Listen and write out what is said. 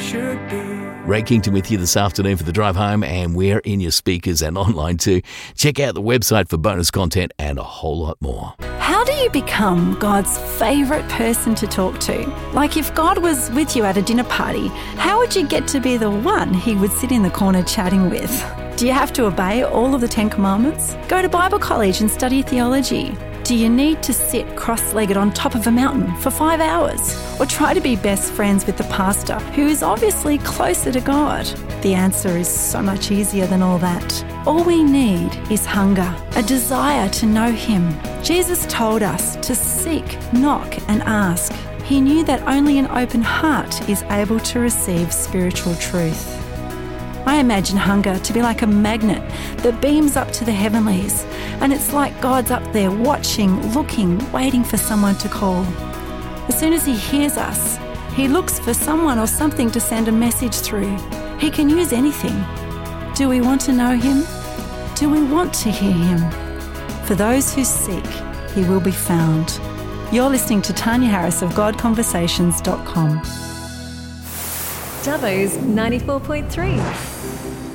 should be. Ray Kington with you this afternoon for the drive home, and we're in your speakers and online too. Check out the website for bonus content and a whole lot more. How do you become God's favourite person to talk to? Like if God was with you at a dinner party, how would you get to be the one he would sit in the corner chatting with? Do you have to obey all of the 10 Commandments? Go to Bible college and study theology? Do you need to sit cross-legged on top of a mountain for 5 hours? Or try to be best friends with the pastor, who is obviously closer to God? The answer is so much easier than all that. All we need is hunger, a desire to know him. Jesus told us to seek, knock and ask. He knew that only an open heart is able to receive spiritual truth. I imagine hunger to be like a magnet that beams up to the heavenlies, and it's like God's up there watching, looking, waiting for someone to call. As soon as he hears us, he looks for someone or something to send a message through. He can use anything. Do we want to know him? Do we want to hear him? For those who seek, he will be found. You're listening to Tanya Harris of GodConversations.com. Dubbo's 94.3.